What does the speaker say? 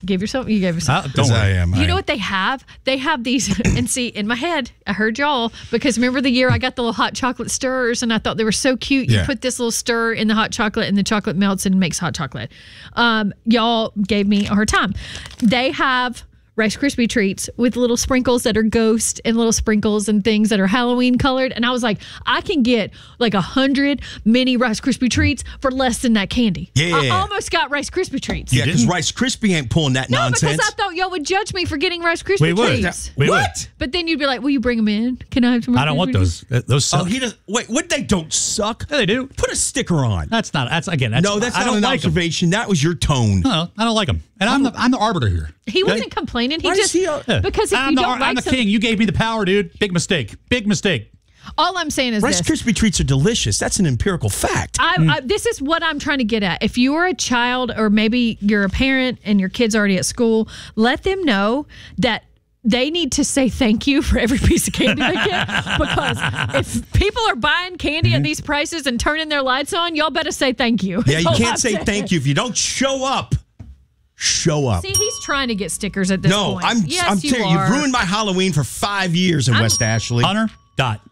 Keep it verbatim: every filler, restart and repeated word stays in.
Give yourself, you gave yourself. Uh, don't worry. I am. You I know am. what they have? They have these, and see, in my head, I heard y'all, because remember the year I got the little hot chocolate stirrers, and I thought they were so cute. You Yeah. put this little stir in the hot chocolate, and the chocolate melts and makes hot chocolate. Um, y'all gave me a hard time. They have Rice Krispie treats with little sprinkles that are ghost and little sprinkles and things that are Halloween colored. And I was like, I can get like a hundred mini Rice Krispie treats for less than that candy. Yeah. I almost got Rice Krispie treats. Yeah, because Rice Krispie ain't pulling that No, nonsense. because I thought y'all would judge me for getting Rice Krispie We would. treats. We What? would. But then you'd be like, will you bring them in? Can I have some? I don't want those. Uh, Those suck. Oh, he does. Wait, what? They don't suck. Yeah, they do. Put a sticker on. That's not. That's again. That's, no, that's I not don't an like 'em. observation. That was your tone. No, I don't like them, and I'm the I'm the arbiter here. He Okay? wasn't complaining. He Why just is he a- Yeah. because if I'm you the, don't I'm like the some- king. You gave me the power, dude. Big mistake. Big mistake. all I'm saying is Rice this. Krispie treats are delicious. That's an empirical fact. I, I, this is what I'm trying to get at. If you are a child or maybe you're a parent and your kid's already at school, let them know that they need to say thank you for every piece of candy they get. Because if people are buying candy at these prices and turning their lights on, y'all better say thank you. yeah, you That's all can't I'm say saying. thank you if you don't show up. Show up. See, he's trying to get stickers at this no, point. I'm. Yes, I'm you telling you, are. you've ruined my Halloween for five years in I'm- West Ashley. Hunter. Dot.